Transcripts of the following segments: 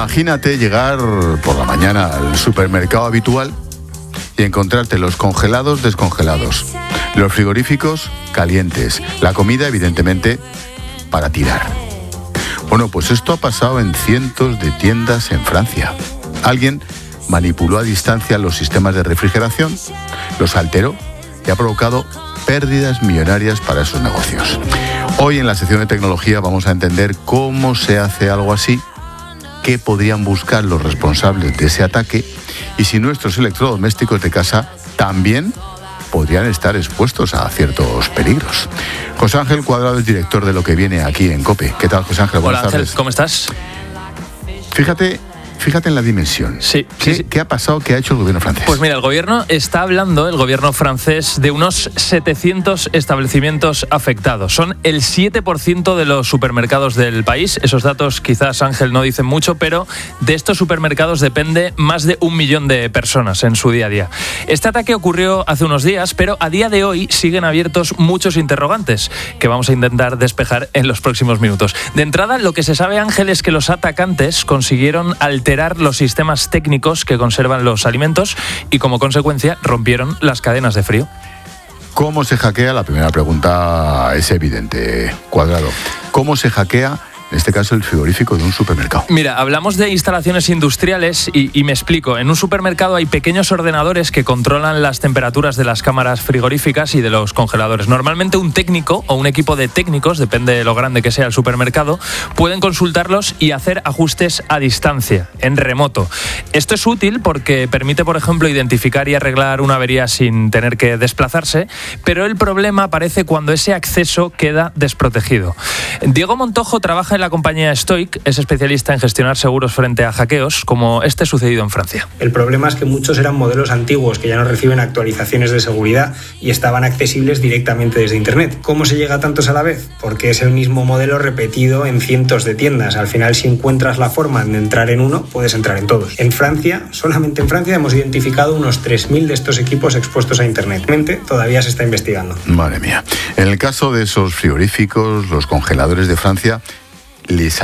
Imagínate llegar por la mañana al supermercado habitual y encontrarte los congelados descongelados, los frigoríficos calientes, la comida evidentemente para tirar. Bueno, pues esto ha pasado en cientos de tiendas en Francia. Alguien manipuló a distancia los sistemas de refrigeración, los alteró y ha provocado pérdidas millonarias para esos negocios. Hoy en la sección de tecnología vamos a entender cómo se hace algo así, qué podrían buscar los responsables de ese ataque y si nuestros electrodomésticos de casa también podrían estar expuestos a ciertos peligros. José Ángel Cuadrado es director de Lo que viene aquí en COPE. ¿Qué tal, José Ángel? Buenas tardes. Hola, Ángel, ¿cómo estás? Fíjate en la dimensión. Sí. ¿Qué ha pasado? ¿Qué ha hecho el gobierno francés? Pues mira, el gobierno francés, de unos 700 establecimientos afectados. Son el 7% de los supermercados del país. Esos datos quizás, Ángel, no dicen mucho, pero de estos supermercados depende más de 1 millón de personas en su día a día. Este ataque ocurrió hace unos días, pero a día de hoy siguen abiertos muchos interrogantes que vamos a intentar despejar en los próximos minutos. De entrada, lo que se sabe, Ángel, es que los atacantes consiguieron alterar los sistemas técnicos que conservan los alimentos y como consecuencia rompieron las cadenas de frío. ¿Cómo se hackea? La primera pregunta es evidente, Cuadrado. ¿Cómo se hackea, en este caso, el frigorífico de un supermercado? Mira, hablamos de instalaciones industriales y me explico. En un supermercado hay pequeños ordenadores que controlan las temperaturas de las cámaras frigoríficas y de los congeladores. Normalmente un técnico o un equipo de técnicos, depende de lo grande que sea el supermercado, pueden consultarlos y hacer ajustes a distancia, en remoto. Esto es útil porque permite, por ejemplo, identificar y arreglar una avería sin tener que desplazarse, pero el problema aparece cuando ese acceso queda desprotegido. Diego Montojo trabaja en la compañía Stoic, es especialista en gestionar seguros frente a hackeos, como este sucedido en Francia. El problema es que muchos eran modelos antiguos que ya no reciben actualizaciones de seguridad y estaban accesibles directamente desde Internet. ¿Cómo se llega a tantos a la vez? Porque es el mismo modelo repetido en cientos de tiendas. Al final, si encuentras la forma de entrar en uno, puedes entrar en todos. En Francia, solamente en Francia, hemos identificado unos 3.000 de estos equipos expuestos a Internet. Todavía se está investigando. Madre mía. En el caso de esos frigoríficos, los congeladores de Francia, ¿les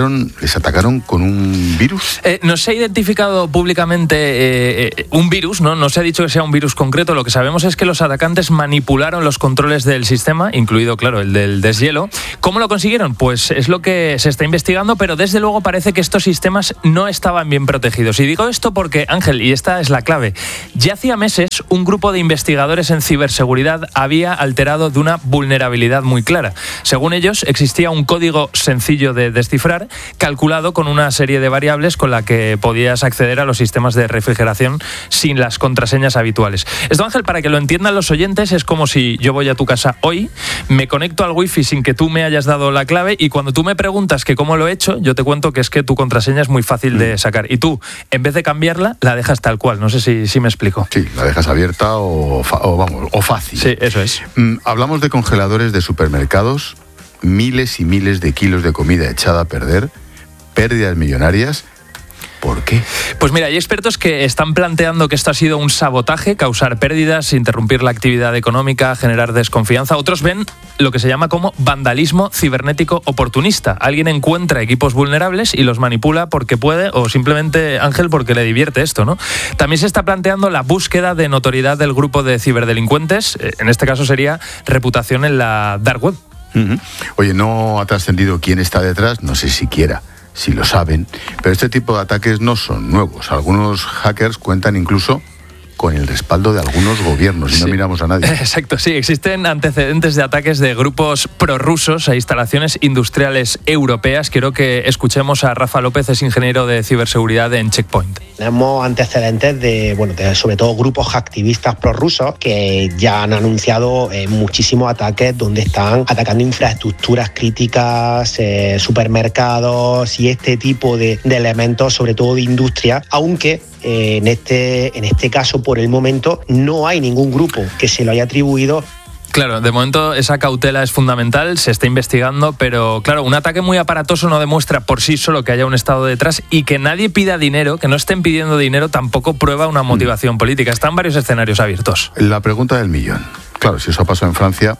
atacaron con un virus? No se ha identificado públicamente un virus, no se ha dicho que sea un virus concreto. Lo que sabemos es que los atacantes manipularon los controles del sistema, incluido, claro, el del deshielo. ¿Cómo lo consiguieron? Pues es lo que se está investigando, pero desde luego parece que estos sistemas no estaban bien protegidos. Y digo esto porque, Ángel, y esta es la clave, ya hacía meses un grupo de investigadores en ciberseguridad había alterado de una vulnerabilidad muy clara. Según ellos, existía un código sencillo de descifrar, calculado con una serie de variables con la que podías acceder a los sistemas de refrigeración sin las contraseñas habituales. Esto, Ángel, para que lo entiendan los oyentes, es como si yo voy a tu casa hoy, me conecto al wifi sin que tú me hayas dado la clave y cuando tú me preguntas que cómo lo he hecho, yo te cuento que es que tu contraseña es muy fácil de sacar y tú, en vez de cambiarla, la dejas tal cual. No sé si me explico. Sí, la dejas abierta o fácil. Sí, eso es. Hablamos de congeladores de supermercados, miles y miles de kilos de comida echada a perder, pérdidas millonarias. ¿Por qué? Pues mira, hay expertos que están planteando que esto ha sido un sabotaje, causar pérdidas, interrumpir la actividad económica, generar desconfianza. Otros ven lo que se llama como vandalismo cibernético oportunista. Alguien encuentra equipos vulnerables y los manipula porque puede o simplemente, Ángel, porque le divierte esto, ¿no? También se está planteando la búsqueda de notoriedad del grupo de ciberdelincuentes. En este caso sería reputación en la dark web. Oye, no ha trascendido quién está detrás, no sé siquiera si lo saben, pero este tipo de ataques no son nuevos. Algunos hackers cuentan incluso con el respaldo de algunos gobiernos y no miramos a nadie. Exacto, sí, existen antecedentes de ataques de grupos prorrusos a instalaciones industriales europeas. Quiero que escuchemos a Rafa López, es ingeniero de ciberseguridad en Checkpoint. Tenemos antecedentes de sobre todo grupos activistas prorrusos que ya han anunciado muchísimos ataques donde están atacando infraestructuras críticas, supermercados y este tipo de elementos, sobre todo de industria, aunque en este caso, por el momento, no hay ningún grupo que se lo haya atribuido. Claro, de momento esa cautela es fundamental, se está investigando, pero claro, un ataque muy aparatoso no demuestra por sí solo que haya un Estado detrás y que nadie pida dinero, que no estén pidiendo dinero, tampoco prueba una motivación política. Están varios escenarios abiertos. La pregunta del millón. Claro, si eso ha pasado en Francia,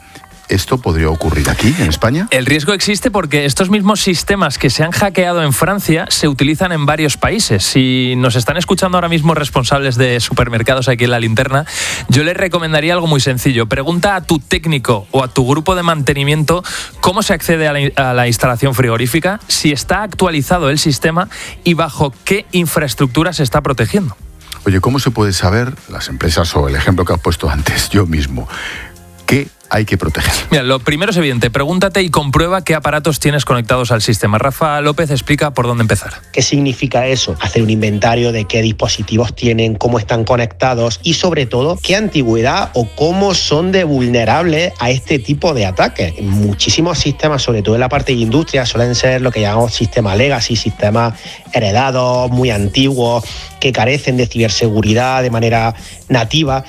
¿Esto podría ocurrir aquí, en España? El riesgo existe porque estos mismos sistemas que se han hackeado en Francia se utilizan en varios países. Si nos están escuchando ahora mismo responsables de supermercados aquí en La Linterna, yo les recomendaría algo muy sencillo. Pregunta a tu técnico o a tu grupo de mantenimiento cómo se accede a la instalación frigorífica, si está actualizado el sistema y bajo qué infraestructura se está protegiendo. Oye, ¿cómo se puede saber, las empresas o el ejemplo que has puesto antes, yo mismo, qué hay que proteger? Mira, lo primero es evidente, pregúntate y comprueba qué aparatos tienes conectados al sistema. Rafa López explica por dónde empezar. ¿Qué significa eso? Hacer un inventario de qué dispositivos tienen, cómo están conectados y sobre todo qué antigüedad o cómo son de vulnerables a este tipo de ataques. Muchísimos sistemas, sobre todo en la parte de industria, suelen ser lo que llamamos sistemas legacy, sistemas heredados, muy antiguos, que carecen de ciberseguridad de manera nativa.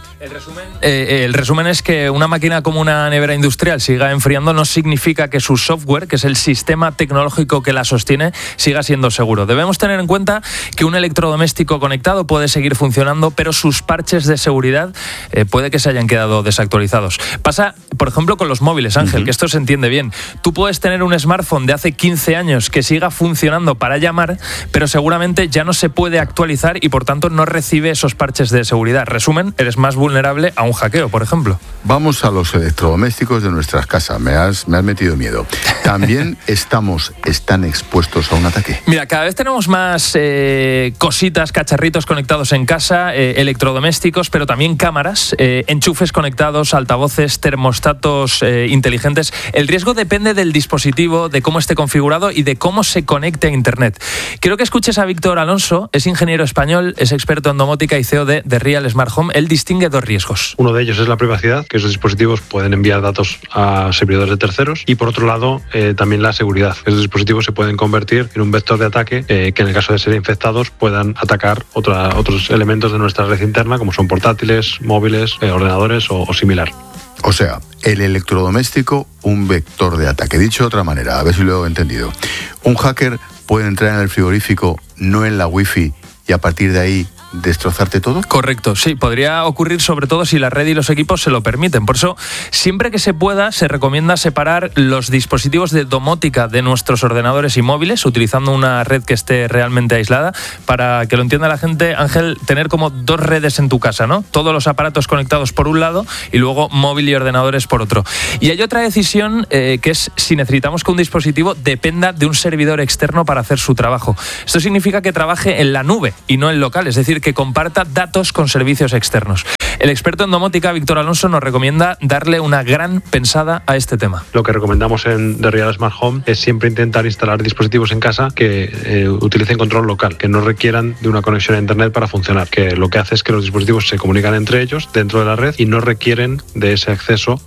El resumen es que una máquina como una nevera industrial siga enfriando no significa que su software, que es el sistema tecnológico que la sostiene, siga siendo seguro. Debemos tener en cuenta que un electrodoméstico conectado puede seguir funcionando, pero sus parches de seguridad puede que se hayan quedado desactualizados. Pasa, por ejemplo, con los móviles, Ángel, que esto se entiende bien. Tú puedes tener un smartphone de hace 15 años que siga funcionando para llamar, pero seguramente ya no se puede actualizar y por tanto no recibe esos parches de seguridad. Resumen, eres más vulnerable a un hackeo, por ejemplo. Vamos a los electrodomésticos de nuestras casas. Me has metido miedo. ¿También están expuestos a un ataque? Mira, cada vez tenemos más cositas, cacharritos conectados en casa, electrodomésticos, pero también cámaras, enchufes conectados, altavoces, termostatos inteligentes. El riesgo depende del dispositivo, de cómo esté configurado y de cómo se conecte a Internet. Quiero que escuches a Víctor Alonso, es ingeniero español, es experto en domótica y CEO de Real Smart Home. Él distingue dos riesgos. Uno de ellos es la privacidad, que esos dispositivos pueden enviar datos a servidores de terceros, y por otro lado también la seguridad. Esos dispositivos se pueden convertir en un vector de ataque que en el caso de ser infectados puedan atacar otros elementos de nuestra red interna, como son portátiles, móviles, ordenadores o similar. O sea, el electrodoméstico, un vector de ataque. Dicho de otra manera, a ver si lo he entendido. Un hacker puede entrar en el frigorífico, no en la wifi, y a partir de ahí destrozarte todo? Correcto, sí, podría ocurrir sobre todo si la red y los equipos se lo permiten. Por eso, siempre que se pueda, se recomienda separar los dispositivos de domótica de nuestros ordenadores y móviles, utilizando una red que esté realmente aislada. Para que lo entienda la gente, Ángel, tener como dos redes en tu casa, ¿no? Todos los aparatos conectados por un lado y luego móvil y ordenadores por otro. Y hay otra decisión que es si necesitamos que un dispositivo dependa de un servidor externo para hacer su trabajo. Esto significa que trabaje en la nube y no en local, es decir, que comparta datos con servicios externos. El experto en domótica, Víctor Alonso, nos recomienda darle una gran pensada a este tema. Lo que recomendamos en The Real Smart Home es siempre intentar instalar dispositivos en casa que utilicen control local, que no requieran de una conexión a Internet para funcionar, que lo que hace es que los dispositivos se comunican entre ellos dentro de la red y no requieren de ese acceso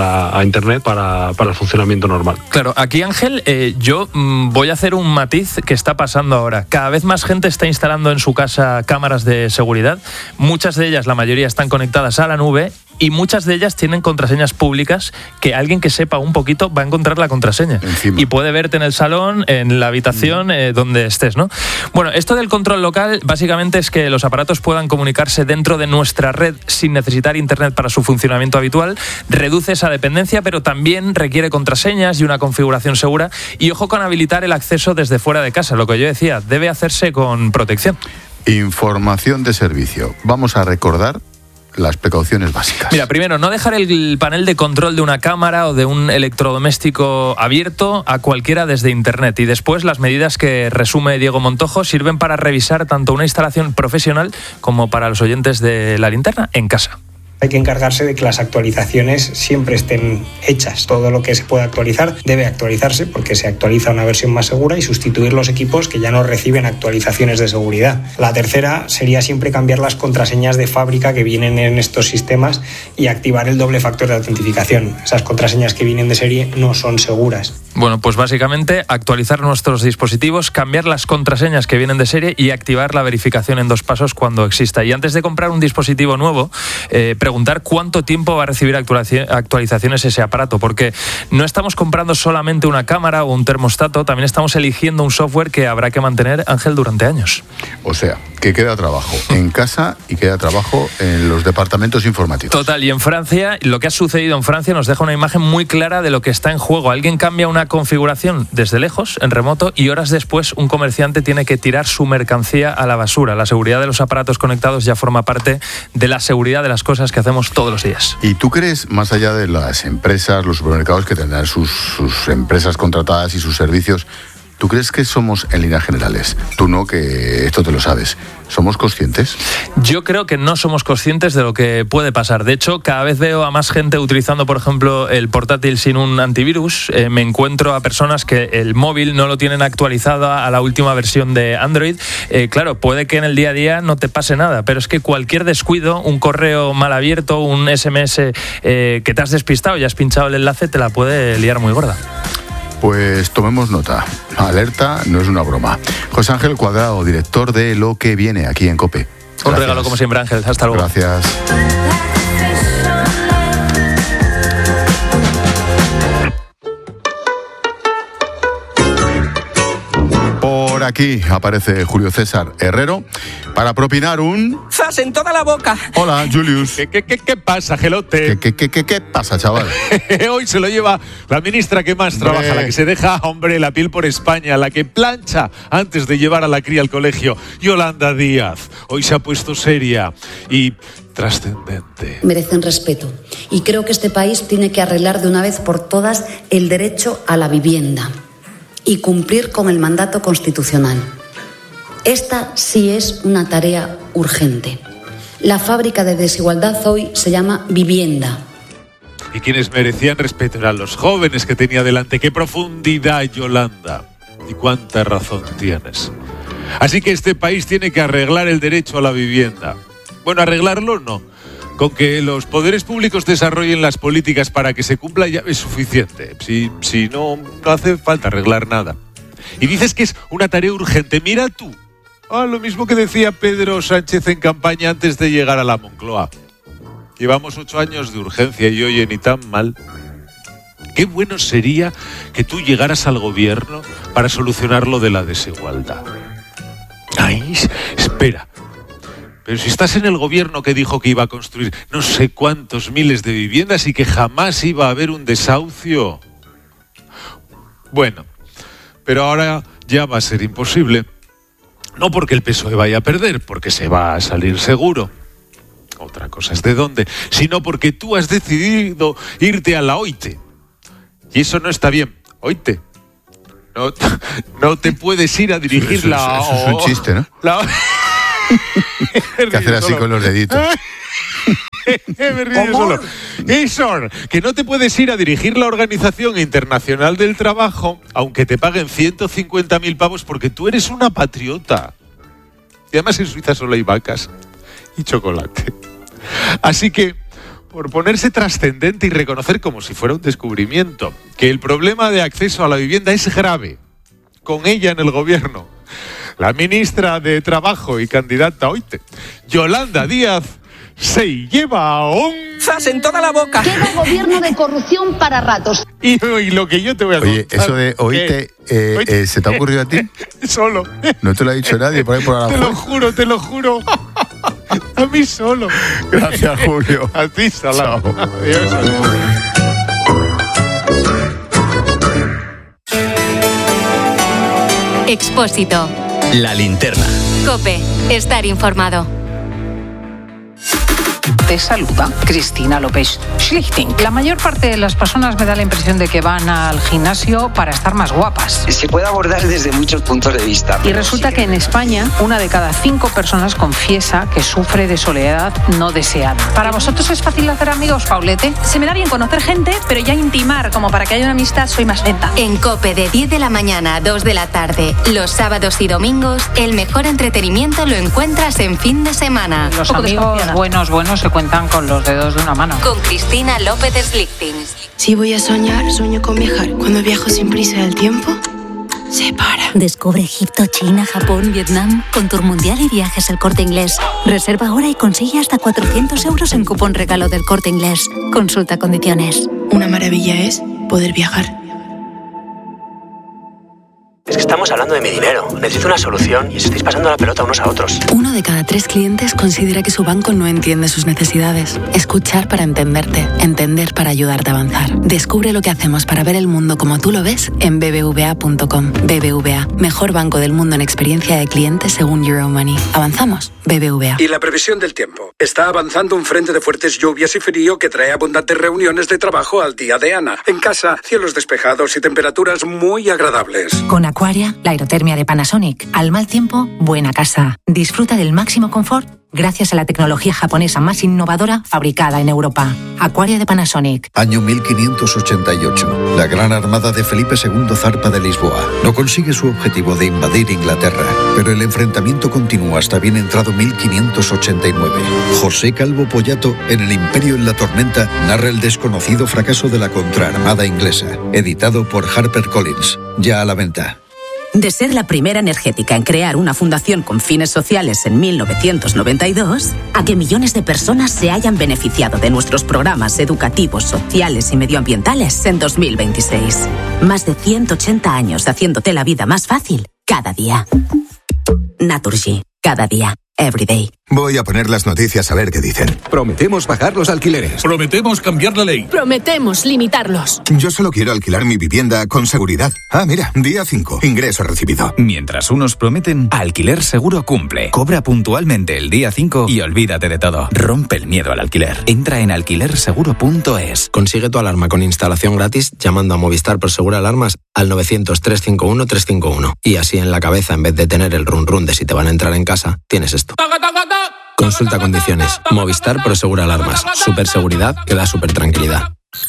a Internet para el funcionamiento normal. Claro, aquí, Ángel, yo voy a hacer un matiz que está pasando ahora. Cada vez más gente está instalando en su casa cámaras de seguridad. Muchas de ellas, la mayoría, están conectadas a la nube y muchas de ellas tienen contraseñas públicas que alguien que sepa un poquito va a encontrar la contraseña y puede verte en el salón, en la habitación, donde estés, ¿no? Bueno, esto del control local básicamente es que los aparatos puedan comunicarse dentro de nuestra red sin necesitar Internet para su funcionamiento habitual. Reduce esa dependencia, pero también requiere contraseñas y una configuración segura. Y ojo con habilitar el acceso desde fuera de casa. Lo que yo decía, debe hacerse con protección. Información de servicio. Vamos a recordar las precauciones básicas. Mira, primero, no dejar el panel de control de una cámara o de un electrodoméstico abierto a cualquiera desde Internet. Y después, las medidas que resume Diego Montojo sirven para revisar tanto una instalación profesional como para los oyentes de La Linterna en casa. Hay que encargarse de que las actualizaciones siempre estén hechas. Todo lo que se pueda actualizar debe actualizarse porque se actualiza una versión más segura y sustituir los equipos que ya no reciben actualizaciones de seguridad. La tercera sería siempre cambiar las contraseñas de fábrica que vienen en estos sistemas y activar el doble factor de autentificación. Esas contraseñas que vienen de serie no son seguras. Bueno, pues básicamente actualizar nuestros dispositivos, cambiar las contraseñas que vienen de serie y activar la verificación en 2 pasos cuando exista. Y antes de comprar un dispositivo nuevo, preguntar cuánto tiempo va a recibir actualizaciones ese aparato, porque no estamos comprando solamente una cámara o un termostato, también estamos eligiendo un software que habrá que mantener, Ángel, durante años. O sea, que queda trabajo en casa y queda trabajo en los departamentos informáticos. Total, y en Francia, lo que ha sucedido en Francia nos deja una imagen muy clara de lo que está en juego. Alguien cambia una configuración desde lejos, en remoto, y horas después un comerciante tiene que tirar su mercancía a la basura. La seguridad de los aparatos conectados ya forma parte de la seguridad de las cosas que hacemos todos los días. ¿Y tú crees, más allá de las empresas, los supermercados que tendrán sus empresas contratadas y sus servicios, ¿tú crees que somos, en líneas generales, tú no, que esto te lo sabes, somos conscientes? Yo creo que no somos conscientes de lo que puede pasar. De hecho, cada vez veo a más gente utilizando, por ejemplo, el portátil sin un antivirus. Me encuentro a personas que el móvil no lo tienen actualizado a la última versión de Android. Claro, puede que en el día a día no te pase nada, pero es que cualquier descuido, un correo mal abierto, un SMS que te has despistado y has pinchado el enlace, te la puede liar muy gorda. Pues tomemos nota. Alerta, no es una broma. José Ángel Cuadrado, director de Lo que viene aquí en COPE. Gracias. Un regalo como siempre, Ángel. Hasta luego. Gracias. Por aquí aparece Julio César Herrero para propinar un... ¡Zas en toda la boca! Hola, Julius. ¿Qué pasa, Gelote? ¿Qué pasa, chaval? Hoy se lo lleva la ministra que más trabaja, la que se deja, hombre, la piel por España, la que plancha antes de llevar a la cría al colegio, Yolanda Díaz. Hoy se ha puesto seria y trascendente. Merecen respeto. Y creo que este país tiene que arreglar de una vez por todas el derecho a la vivienda y cumplir con el mandato constitucional. Esta sí es una tarea urgente. La fábrica de desigualdad hoy se llama vivienda. Y quienes merecían respeto eran los jóvenes que tenía delante. ¡Qué profundidad, Yolanda! Y cuánta razón tienes. Así que este país tiene que arreglar el derecho a la vivienda. Bueno, arreglarlo no. Con que los poderes públicos desarrollen las políticas para que se cumpla ya es suficiente. Si no hace falta arreglar nada. Y dices que es una tarea urgente. Mira tú. Lo mismo que decía Pedro Sánchez en campaña antes de llegar a la Moncloa. Llevamos 8 años de urgencia y oye, ni tan mal. Qué bueno sería que tú llegaras al gobierno para solucionar lo de la desigualdad. Ay, espera. Pero si estás en el gobierno que dijo que iba a construir no sé cuántos miles de viviendas y que jamás iba a haber un desahucio. Bueno, pero ahora ya va a ser imposible. No porque el PSOE vaya a perder, porque se va a salir seguro. Otra cosa es de dónde. Sino porque tú has decidido irte a la OIT. Y eso no está bien. OIT. No te puedes ir a dirigir la... Eso es un chiste, ¿no? Que hacer así con los deditos. Me río solo. Eso, que no te puedes ir a dirigir la Organización Internacional del Trabajo, aunque te paguen 150.000 pavos, porque tú eres una patriota. Y además en Suiza solo hay vacas y chocolate. Así que, por ponerse trascendente y reconocer como si fuera un descubrimiento, que el problema de acceso a la vivienda es grave, con ella en el gobierno, la ministra de Trabajo y candidata a OIT, Yolanda Díaz, se lleva un... ¡Zas en toda la boca! Queda gobierno de corrupción para ratos. Y lo que yo te voy a contar... Oye, eso de OIT, ¿se te ha ocurrido a ti? Solo. No te lo ha dicho nadie por ahí por Aranjuez. Te lo juro. A mí solo. Gracias, Julio. A ti, Salado. Adiós. Expósito. La linterna. COPE. Estar informado. Te saluda Cristina López Schlichting. La mayor parte de las personas me da la impresión de que van al gimnasio para estar más guapas. Se puede abordar desde muchos puntos de vista. Y resulta que en España, 1 de cada 5 personas confiesa que sufre de soledad no deseada. ¿Para vosotros es fácil hacer amigos, Paulete? Se me da bien conocer gente, pero ya intimar, como para que haya una amistad, soy más lenta. En COPE de 10 de la mañana a 2 de la tarde, los sábados y domingos, el mejor entretenimiento lo encuentras en fin de semana. Los amigos buenos se cuentan con los dedos de una mano. Con Cristina López Schlichting. Si voy a soñar, sueño con viajar. Cuando viajo sin prisa del tiempo, se para. Descubre Egipto, China, Japón, Vietnam con Tour Mundial y Viajes El Corte Inglés. Reserva ahora y consigue hasta 400 euros en cupón regalo del Corte Inglés. Consulta condiciones. Una maravilla es poder viajar. Es que estamos hablando de mi dinero. Necesito una solución y os estáis pasando la pelota unos a otros. 1 de cada 3 clientes considera que su banco no entiende sus necesidades. Escuchar para entenderte, entender para ayudarte a avanzar. Descubre lo que hacemos para ver el mundo como tú lo ves en bbva.com. BBVA, mejor banco del mundo en experiencia de cliente según Euromoney. ¿Avanzamos? BBVA. Y la previsión del tiempo. Está avanzando un frente de fuertes lluvias y frío que trae abundantes reuniones de trabajo al día de Ana. En casa, cielos despejados y temperaturas muy agradables. Con Aquaria, la aerotermia de Panasonic. Al mal tiempo, buena casa. Disfruta del máximo confort gracias a la tecnología japonesa más innovadora fabricada en Europa. Aquaria de Panasonic. Año 1588. La gran armada de Felipe II zarpa de Lisboa. No consigue su objetivo de invadir Inglaterra, pero el enfrentamiento continúa hasta bien entrado 1589. José Calvo Pollato, en El Imperio en la Tormenta, narra el desconocido fracaso de la contraarmada inglesa. Editado por HarperCollins. Ya a la venta. De ser la primera energética en crear una fundación con fines sociales en 1992, a que millones de personas se hayan beneficiado de nuestros programas educativos, sociales y medioambientales en 2026. Más de 180 años haciéndote la vida más fácil cada día. Naturgy. Cada día. Every day. Voy a poner las noticias a ver qué dicen. Prometemos bajar los alquileres. Prometemos cambiar la ley. Prometemos limitarlos. Yo solo quiero alquilar mi vivienda con seguridad. Ah, mira, día 5. Ingreso recibido. Mientras unos prometen, Alquiler Seguro cumple. Cobra puntualmente el día 5 y olvídate de todo. Rompe el miedo al alquiler. Entra en alquilerseguro.es. Consigue tu alarma con instalación gratis llamando a Movistar Prosegura Alarmas al 900-351-351. Y así en la cabeza, en vez de tener el run run de si te van a entrar en casa, tienes esto. Consulta condiciones. Movistar Prosegura Alarmas. Super seguridad que da super tranquilidad.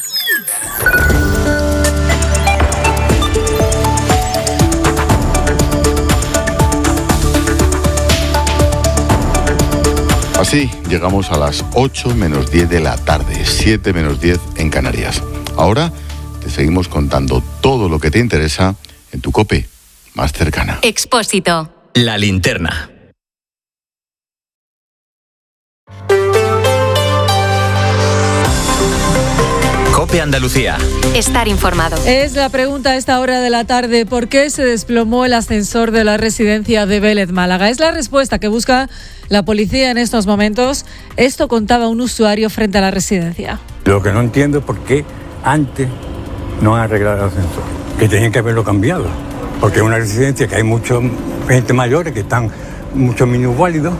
Así llegamos a las 8 menos 10 de la tarde, 7 menos 10 en Canarias. Ahora te seguimos contando todo lo que te interesa en tu COPE más cercana. Expósito. La linterna. COPE Andalucía. Estar informado. Es la pregunta a esta hora de la tarde. ¿Por qué se desplomó el ascensor de la residencia de Vélez, Málaga? Es la respuesta que busca la policía en estos momentos. Esto contaba un usuario frente a la residencia. Lo que no entiendo es por qué antes no han arreglado el ascensor. Que tenían que haberlo cambiado. Porque es una residencia que hay mucha gente mayores que están muchos minusválidos.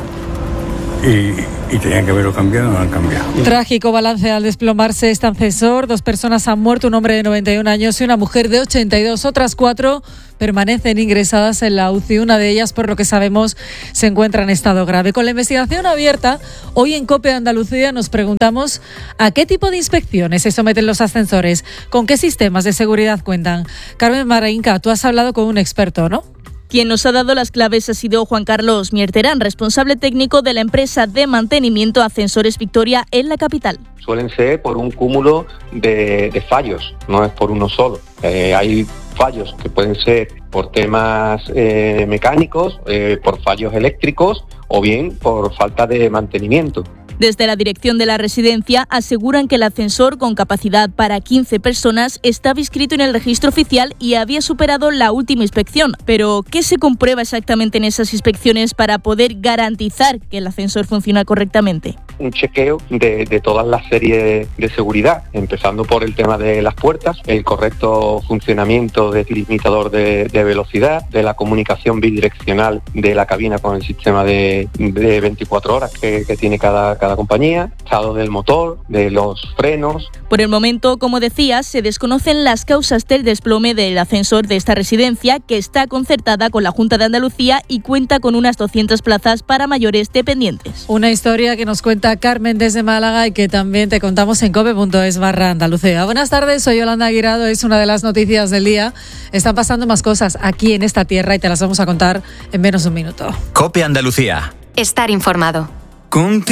Y tenían que haberlo cambiado, no lo han cambiado. Trágico balance al desplomarse este ascensor. 2 personas han muerto, un hombre de 91 años y una mujer de 82. Otras 4 permanecen ingresadas en la UCI. Una de ellas, por lo que sabemos, se encuentra en estado grave. Con la investigación abierta, hoy en COPE Andalucía nos preguntamos a qué tipo de inspecciones se someten los ascensores, con qué sistemas de seguridad cuentan. Carmen Maraínca, tú has hablado con un experto, ¿no? Quien nos ha dado las claves ha sido Juan Carlos Mierterán, responsable técnico de la empresa de mantenimiento Ascensores Victoria en la capital. Suelen ser por un cúmulo de fallos, no es por uno solo. Hay fallos que pueden ser por temas mecánicos, por fallos eléctricos o bien por falta de mantenimiento. Desde la dirección de la residencia aseguran que el ascensor, con capacidad para 15 personas, estaba inscrito en el registro oficial y había superado la última inspección. Pero, ¿qué se comprueba exactamente en esas inspecciones para poder garantizar que el ascensor funciona correctamente? Un chequeo de todas las series de seguridad, empezando por el tema de las puertas, el correcto funcionamiento del limitador de velocidad, de la comunicación bidireccional de la cabina con el sistema de 24 horas que tiene cada compañía, estado del motor, de los frenos. Por el momento, como decías, se desconocen las causas del desplome del ascensor de esta residencia, que está concertada con la Junta de Andalucía y cuenta con unas 200 plazas para mayores dependientes. Una historia que nos cuenta Carmen desde Málaga y que también te contamos en cope.es/Andalucía. Buenas tardes, soy Yolanda Guirado, es una de las noticias del día. Están pasando más cosas aquí en esta tierra y te las vamos a contar en menos de un minuto. COPE Andalucía. Estar informado.